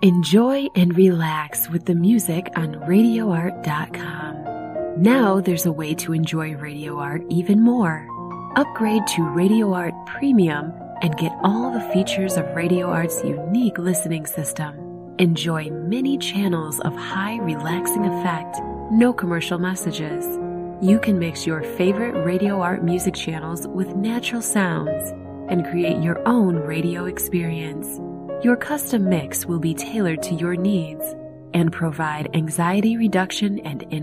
Enjoy and relax with the music on RadioArt.com. Now there's a way to enjoy Radio Art even more. Upgrade to Radio Art Premium and get all the features of Radio Art's unique listening system. Enjoy many channels of high relaxing effect, no commercial messages. You can mix your favorite Radio Art music channels with natural sounds and create your own radio experience. Your custom mix will be tailored to your needs and provide anxiety reduction and